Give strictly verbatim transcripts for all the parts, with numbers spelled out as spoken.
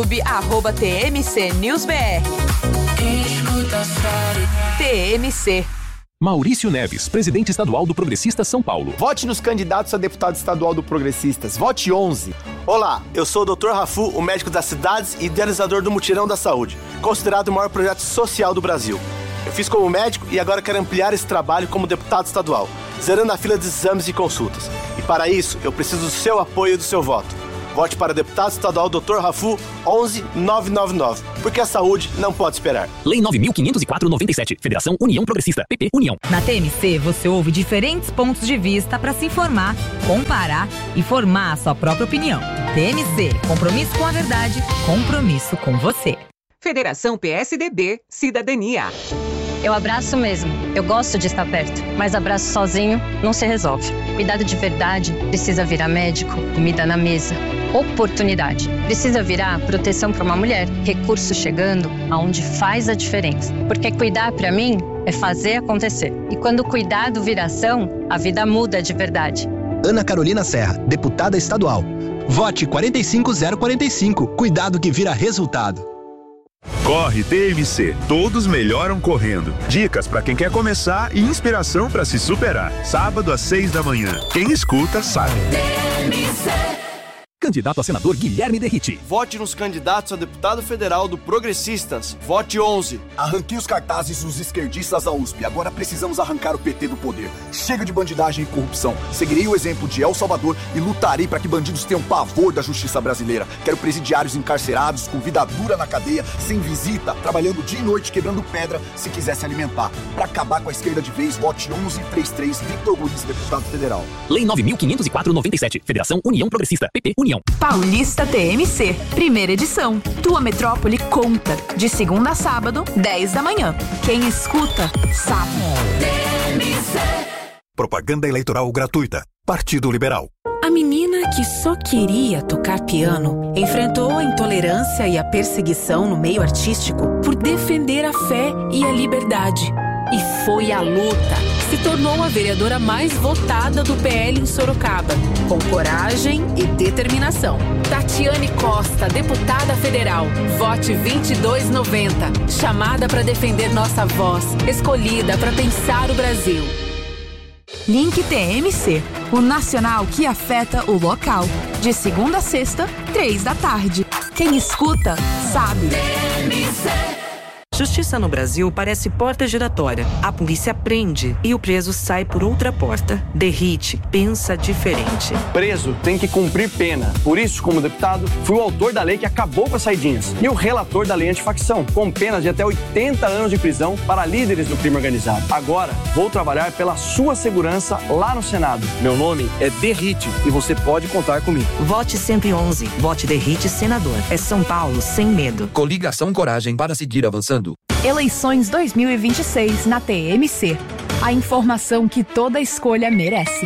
arroba T M C News B R. T M C. Maurício Neves, presidente estadual do Progressistas São Paulo. Vote nos candidatos a deputado estadual do Progressistas. Vote onze. Olá, eu sou o doutor Rafu, o médico das cidades e idealizador do Mutirão da Saúde, considerado o maior projeto social do Brasil. Eu fiz como médico e agora quero ampliar esse trabalho como deputado estadual, zerando a fila de exames e consultas. E para isso, eu preciso do seu apoio e do seu voto. Vote para deputado estadual doutor Rafu onze nove nove nove, porque a saúde não pode esperar. Lei nove mil quinhentos e quatro barra noventa e sete, Federação União Progressista, P P União. Na T M C você ouve diferentes pontos de vista para se informar, comparar e formar a sua própria opinião. T M C, compromisso com a verdade, compromisso com você. Federação P S D B, Cidadania. Eu abraço mesmo, eu gosto de estar perto, mas abraço sozinho não se resolve. Cuidado de verdade precisa virar médico, comida na mesa, oportunidade. Precisa virar proteção para uma mulher, recurso chegando aonde faz a diferença. Porque cuidar para mim é fazer acontecer. E quando o cuidado vira ação, a vida muda de verdade. Ana Carolina Serra, deputada estadual. Vote quatro cinco zero quatro cinco, cuidado que vira resultado. Corre T M C, todos melhoram correndo. Dicas para quem quer começar e inspiração para se superar. Sábado às seis da manhã. Quem escuta sabe. T M C. Candidato a senador Guilherme Derrite. Vote nos candidatos a deputado federal do Progressistas. Vote onze. Arranquei os cartazes dos esquerdistas da U S P. Agora precisamos arrancar o P T do poder. Chega de bandidagem e corrupção. Seguirei o exemplo de El Salvador e lutarei para que bandidos tenham pavor da justiça brasileira. Quero presidiários encarcerados, com vida dura na cadeia, sem visita, trabalhando dia e noite, quebrando pedra, se quiser se alimentar. Para acabar com a esquerda de vez, vote onze trinta e três, Victor Luiz, deputado federal. Lei nove mil quinhentos e quatro barra noventa e sete, Federação União Progressista, P P União. Paulista T M C, primeira edição. Tua metrópole conta. De segunda a sábado, dez da manhã. Quem escuta, sabe. T M C. Propaganda eleitoral gratuita. Partido Liberal. A menina que só queria tocar piano enfrentou a intolerância e a perseguição no meio artístico por defender a fé e a liberdade. E foi à luta. Se tornou a vereadora mais votada do P L em Sorocaba, com coragem e determinação. Tatiane Costa, deputada federal. Vote vinte e dois noventa. Chamada para defender nossa voz. Escolhida para pensar o Brasil. Link T M C, o nacional que afeta o local. De segunda a sexta, três da tarde. Quem escuta, sabe. T M C. Justiça no Brasil parece porta giratória. A polícia prende e o preso sai por outra porta. Derrite, pensa diferente. Preso tem que cumprir pena. Por isso, como deputado, fui o autor da lei que acabou com as saidinhas e o relator da lei antifacção, com penas de até oitenta anos de prisão para líderes do crime organizado. Agora, vou trabalhar pela sua segurança lá no Senado. Meu nome é Derrite e você pode contar comigo. Vote sempre onze. Vote Derrite senador. É São Paulo sem medo. Coligação Coragem para seguir avançando. Eleições dois mil e vinte e seis na T M C. A informação que toda escolha merece.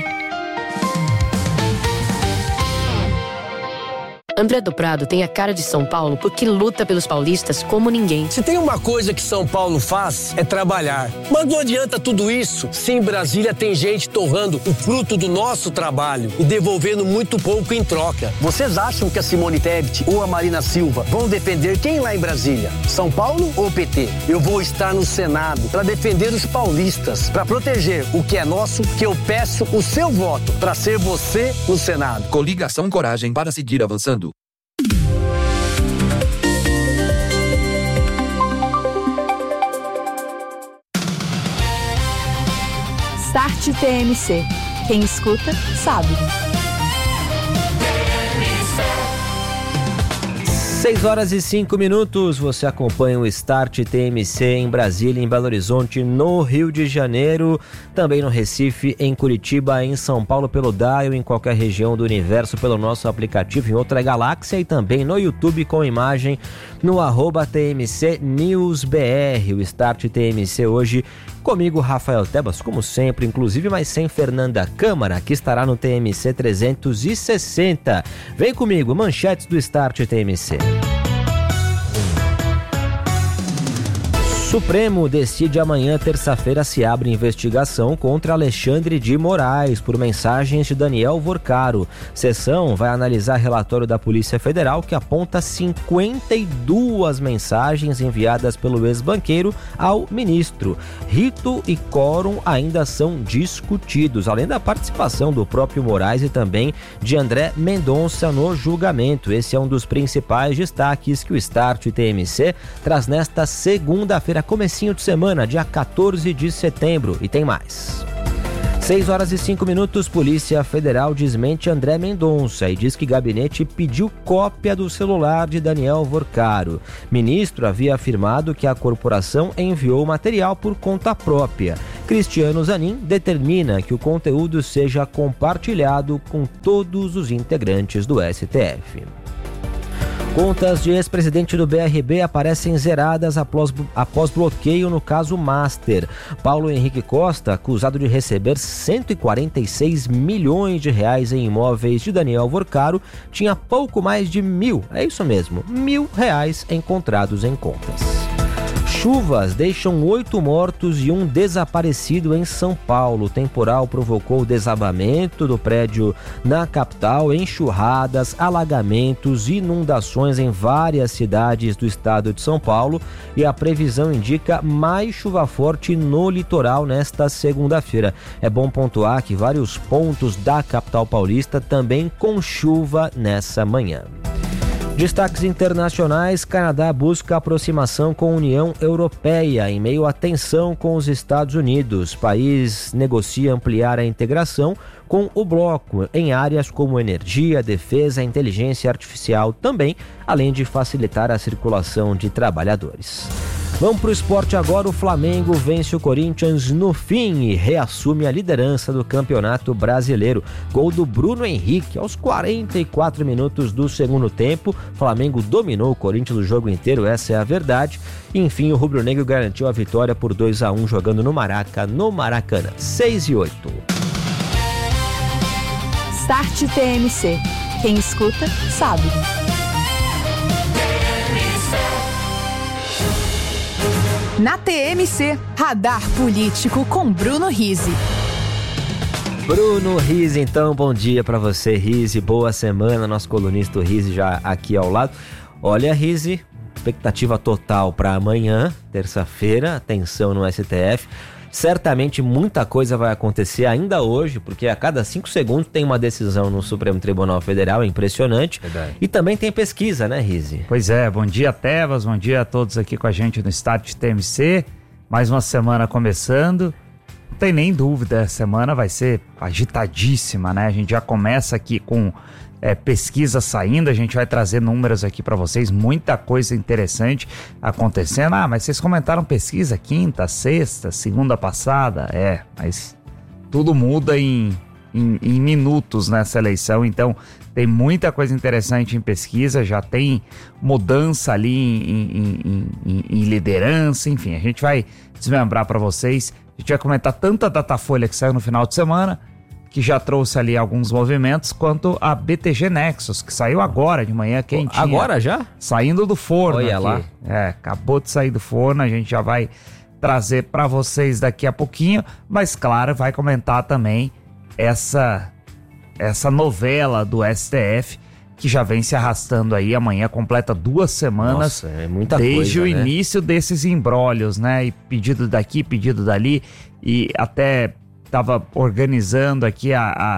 André do Prado tem a cara de São Paulo porque luta pelos paulistas como ninguém. Se tem uma coisa que São Paulo faz, é trabalhar. Mas não adianta tudo isso se em Brasília tem gente torrando o fruto do nosso trabalho e devolvendo muito pouco em troca. Vocês acham que a Simone Tebet ou a Marina Silva vão defender quem lá em Brasília? São Paulo ou P T? Eu vou estar no Senado para defender os paulistas, para proteger o que é nosso, que eu peço o seu voto para ser você no Senado. Coligação Coragem para seguir avançando. Start T M C. Quem escuta, sabe. seis horas e cinco minutos, você acompanha o Start T M C em Brasília, em Belo Horizonte, no Rio de Janeiro, também no Recife, em Curitiba, em São Paulo pelo Dial, em qualquer região do universo pelo nosso aplicativo, em outra galáxia, e também no YouTube com imagem no arroba T M C News B R. O Start T M C hoje comigo, Rafael Tebas, como sempre, inclusive, mas sem Fernanda Câmara, que estará no T M C trezentos e sessenta. Vem comigo, manchetes do Start T M C. Supremo decide amanhã, terça-feira, se abre investigação contra Alexandre de Moraes por mensagens de Daniel Vorcaro. Sessão vai analisar relatório da Polícia Federal que aponta cinquenta e duas mensagens enviadas pelo ex-banqueiro ao ministro. Rito e quórum ainda são discutidos, além da participação do próprio Moraes e também de André Mendonça no julgamento. Esse é um dos principais destaques que o Start T M C traz nesta segunda-feira, comecinho de semana, dia quatorze de setembro, e tem mais. seis horas e cinco minutos, Polícia Federal desmente André Mendonça e diz que gabinete pediu cópia do celular de Daniel Vorcaro. Ministro havia afirmado que a corporação enviou o material por conta própria. Cristiano Zanin determina que o conteúdo seja compartilhado com todos os integrantes do S T F. Contas de ex-presidente do B R B aparecem zeradas após, após bloqueio no caso Master. Paulo Henrique Costa, acusado de receber cento e quarenta e seis milhões de reais em imóveis de Daniel Vorcaro, tinha pouco mais de mil, é isso mesmo, mil reais encontrados em contas. Chuvas deixam oito mortos e um desaparecido em São Paulo. O temporal provocou desabamento do prédio na capital, enxurradas, alagamentos e inundações em várias cidades do estado de São Paulo, e a previsão indica mais chuva forte no litoral nesta segunda-feira. É bom pontuar que vários pontos da capital paulista também com chuva nessa manhã. Destaques internacionais: Canadá busca aproximação com a União Europeia em meio à tensão com os Estados Unidos. O país negocia ampliar a integração com o bloco em áreas como energia, defesa e inteligência artificial também, além de facilitar a circulação de trabalhadores. Vamos para o esporte agora. O Flamengo vence o Corinthians no fim e reassume a liderança do Campeonato Brasileiro. Gol do Bruno Henrique aos quarenta e quatro minutos do segundo tempo. O Flamengo dominou o Corinthians o jogo inteiro, essa é a verdade. Enfim, o rubro-negro garantiu a vitória por dois a um jogando no Maraca, no Maracanã. seis e oito. Start T M C. Quem escuta, sabe. Na T M C, Radar Político com Bruno Rizzi. Bruno Rizzi, então, bom dia para você, Rizzi. Boa semana, nosso colunista Rizzi já aqui ao lado. Olha, Rizzi, expectativa total para amanhã, terça-feira, atenção no S T F. Certamente muita coisa vai acontecer ainda hoje, porque a cada cinco segundos tem uma decisão no Supremo Tribunal Federal, é impressionante. Verdade. E também tem pesquisa, né, Rizzi? Pois é, bom dia, Tebas, bom dia a todos aqui com a gente no Start T M C. Mais uma semana começando. Não tem nem dúvida, a semana vai ser agitadíssima, né? A gente já começa aqui com é, pesquisa saindo, a gente vai trazer números aqui para vocês, muita coisa interessante acontecendo. Ah, mas vocês comentaram pesquisa quinta, sexta, segunda passada? É, mas tudo muda em, em, em minutos nessa eleição, então tem muita coisa interessante em pesquisa, já tem mudança ali em, em, em, em, em liderança, enfim, a gente vai desmembrar para vocês. A gente vai comentar tanto a Datafolha que saiu no final de semana, que já trouxe ali alguns movimentos, quanto a B T G Nexus, que saiu agora de manhã, quentinha. Agora já? Saindo do forno. Olha aqui. lá. É, acabou de sair do forno, a gente já vai trazer para vocês daqui a pouquinho, mas claro, vai comentar também essa, essa novela do S T F, que já vem se arrastando aí. Amanhã completa duas semanas. Nossa, é muita desde coisa, o né? início desses embrólios, né? E pedido daqui, pedido dali, e até estava organizando aqui a, a,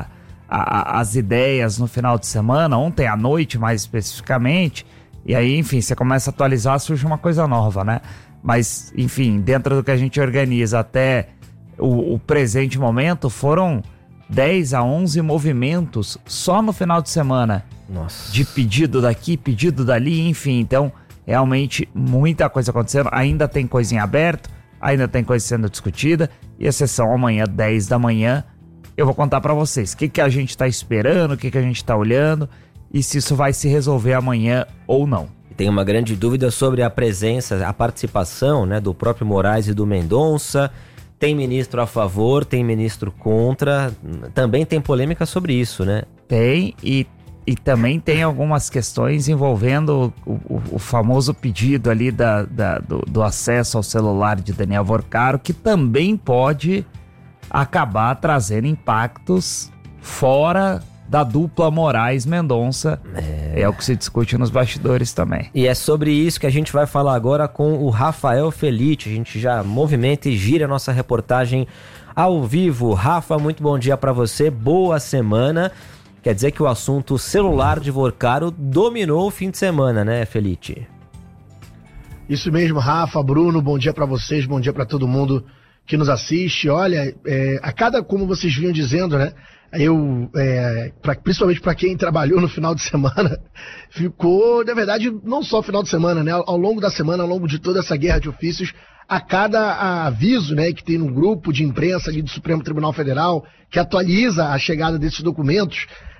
a, as ideias no final de semana, ontem à noite mais especificamente, e aí, enfim, você começa a atualizar, surge uma coisa nova, né? Mas, enfim, dentro do que a gente organiza até o, o presente momento, foram dez a onze movimentos só no final de semana. Nossa. De pedido daqui, pedido dali, enfim, então realmente muita coisa acontecendo, ainda tem coisa em aberto, ainda tem coisa sendo discutida, e a sessão amanhã, dez da manhã, eu vou contar pra vocês o que, que a gente tá esperando, o que, que a gente tá olhando, e se isso vai se resolver amanhã ou não. Tem uma grande dúvida sobre a presença, a participação, né, do próprio Moraes e do Mendonça. Tem ministro a favor, tem ministro contra, também tem polêmica sobre isso, né? Tem, e E também tem algumas questões envolvendo o, o, o famoso pedido ali da, da, do, do acesso ao celular de Daniel Vorcaro, que também pode acabar trazendo impactos fora da dupla Moraes-Mendonça. É. é o que se discute nos bastidores também. E é sobre isso que a gente vai falar agora com o Rafael Felite. A gente já movimenta e gira a nossa reportagem ao vivo. Rafa, muito bom dia para você, boa semana. Quer dizer que o assunto celular de Vorcaro dominou o fim de semana, né, Felite? Isso mesmo, Rafa, Bruno, bom dia para vocês, bom dia para todo mundo que nos assiste. Olha, é, a cada, como vocês vinham dizendo, né, eu, é, pra, principalmente para quem trabalhou no final de semana, ficou, na verdade, não só final de semana, né, ao longo da semana, ao longo de toda essa guerra de ofícios, a cada aviso, né, que tem no grupo de imprensa ali do Supremo Tribunal Federal, que atualiza a chegada desses documentos,